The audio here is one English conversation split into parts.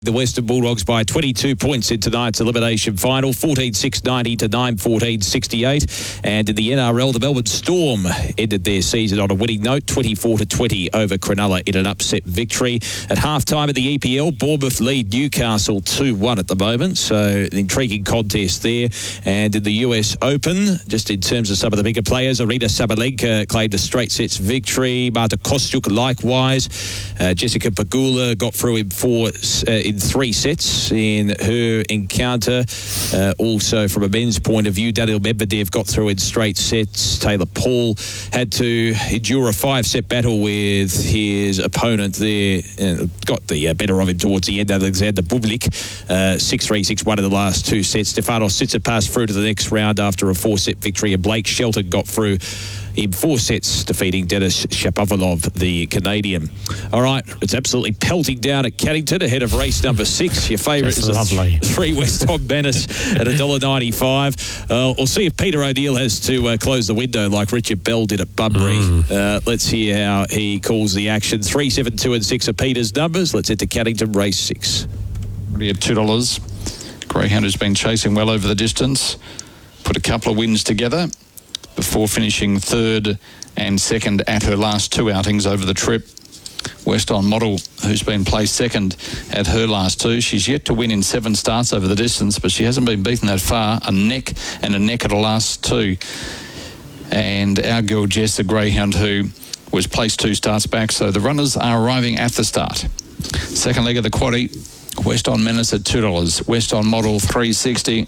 The Western Bulldogs by 22 points in tonight's elimination final, 14-6-90 to 9-14-68. And in the NRL, the Melbourne Storm ended their season on a winning note, 24-20 over Cronulla in an upset victory. At halftime of the EPL, Bournemouth lead Newcastle 2-1 at the moment, so an intriguing contest there. And in the US Open, just in terms of some of the bigger players, Aryna Sabalenka claimed a straight sets victory. Marta Kostyuk likewise. Jessica Pegula got through in 3 sets in her encounter. Also, from a men's point of view, Daniil Medvedev got through in straight sets. Taylor Paul had to endure a 5-set battle with his opponent there. Got the better of him towards the end, Alexander Bublik. 6-3, 6-1 in the last 2 sets. Stefanos Tsitsipas through to the next round after a 4-set victory, and Blake Shelton got through in 4 sets, defeating Denis Shapovalov, the Canadian. All right, it's absolutely pelting down at Cannington ahead of race number 6. Your favourite is lovely. 3 West Tom Menace at $1.95. We'll see if Peter O'Neill has to close the window like Richard Bell did at Bunbury. Let's hear how he calls the action. 3, 7, 2 and 6 are Peter's numbers. Let's head to Cannington, race 6. Already at $2. Greyhound has been chasing well over the distance. Put a couple of wins together before finishing 3rd and 2nd at her last 2 outings over the trip. West On Model, who's been placed 2nd at her last 2. She's yet to win in 7 starts over the distance, but she hasn't been beaten that far. A neck at the last 2. And our girl Jess, the Greyhound, who was placed 2 starts back. So the runners are arriving at the start. Second leg of the quaddie, West On Menace at $2. West On Model $3.60.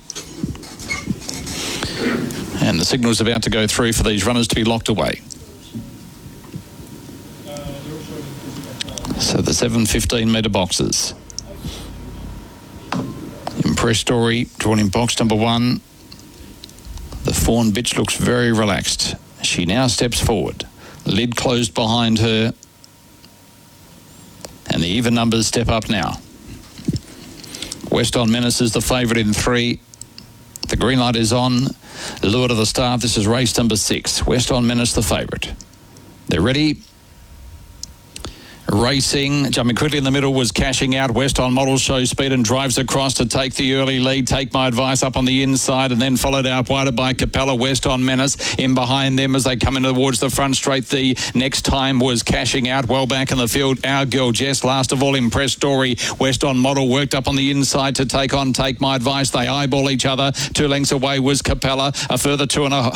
And the signal's about to go through for these runners to be locked away. So the 7:15 metre boxes. Impress Story drawn in box number 1. The fawn bitch looks very relaxed. She now steps forward. Lid closed behind her. And the even numbers step up now. West On Menace is the favourite in 3. The green light is on. Lure to the start. This is race number 6. West On Menace, the favourite. They're ready. Racing, jumping quickly in the middle was Cashing Out. West On Model shows speed and drives across to take the early lead. Take My Advice up on the inside and then followed out wider by Capella. West On Menace in behind them as they come in towards the front straight. The next time was Cashing Out. Well back in the field, our girl Jess. Last of all, Impress Story. West On Model worked up on the inside to take on Take My Advice. They eyeball each other. 2 lengths away was Capella. A further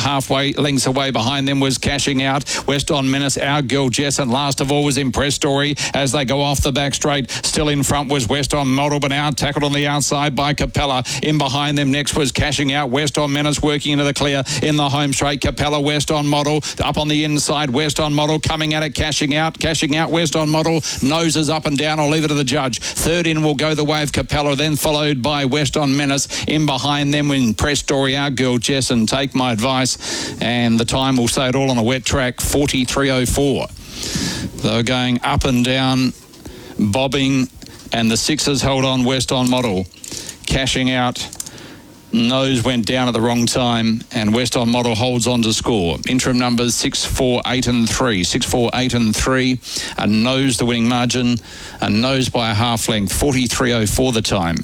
2.5 lengths away behind them was Cashing Out. West On Menace, our girl Jess, and last of all was Impress Story. As they go off the back straight, still in front was West On Model, but now tackled on the outside by Capella. In behind them next was Cashing Out. West On Menace working into the clear in the home straight. Capella, West On Model up on the inside. West On Model coming at it. Cashing Out. West On Model noses up and down. I'll leave it to the judge. 3rd in will go the way of Capella, then followed by West On Menace. In behind them in Press Story, our girl Jess, and Take My Advice. And the time will say it all on a wet track, 43.04. They were going up and down, bobbing, and the 6ers held on. West On Model. Cashing Out. Nose went down at the wrong time, and West On Model holds on to score. Interim numbers 6, 4, 8 and 3. 6, 4, 8 and 3. A nose the winning margin. A nose by a half length. 43.04 the time.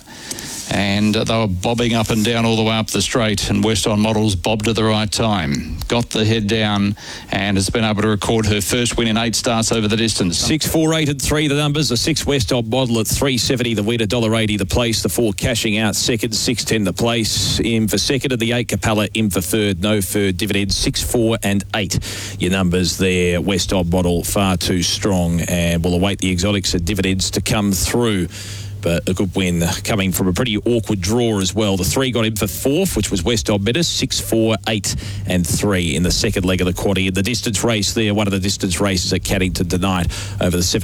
And they were bobbing up and down all the way up the straight, and West On Models bobbed at the right time. Got the head down and has been able to record her first win in 8 starts over the distance. 6, 4, 8 and 3 the numbers. The 6 West On Model at $3.70 the win, $1.80 the place. The 4 Cashing Out second, $6.10 the place. In for second, and the 8 Capella in for third. No third dividends. 6, 4 and 8 your numbers there. West On Model far too strong, and we'll await the exotics and dividends to come through. But a good win coming from a pretty awkward draw as well. The 3 got in for 4th, which was West On Menace, 6, 4, 8 and 3 in the second leg of the quaddie. In the distance race there, one of the distance races at Cannington tonight over the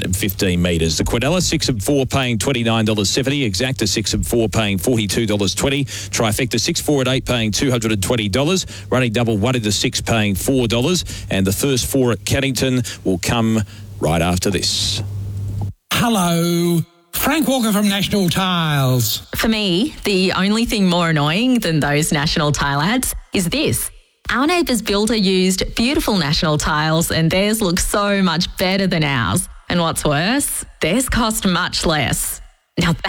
715 metres. The Quinella, 6 and 4 paying $29.70. Exacta, 6 and 4 paying $42.20. Trifecta, 6, 4 and 8 paying $220. Running double 1 into 6 paying $4. And the first 4 at Cannington will come right after this. Hello. Frank Walker from National Tiles. For me, the only thing more annoying than those National Tile ads is this. Our neighbour's builder used beautiful National Tiles and theirs looks so much better than ours. And what's worse, theirs cost much less. Now